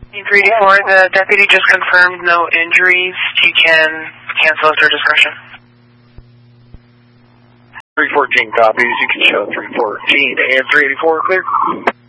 384, the deputy just confirmed no injuries. He can cancel at their discretion. 314 copies. You can show 314 and 384 clear.